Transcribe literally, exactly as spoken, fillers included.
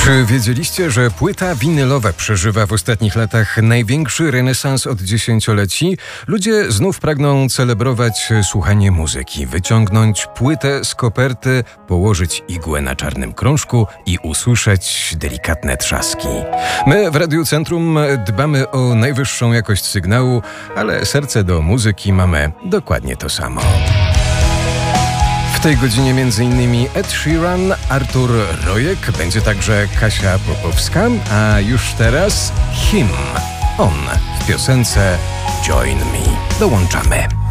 Czy wiedzieliście, że płyta winylowa przeżywa w ostatnich latach największy renesans od dziesięcioleci? Ludzie znów pragną celebrować słuchanie muzyki, wyciągnąć płytę z koperty, położyć igłę na czarnym krążku i usłyszeć delikatne trzaski. My w Radiu Centrum dbamy o najwyższą jakość sygnału, ale serce do muzyki mamy dokładnie to samo. W tej godzinie między innymi Ed Sheeran, Artur Rojek, będzie także Kasia Popowska, a już teraz Him, on w piosence Join Me. Dołączamy.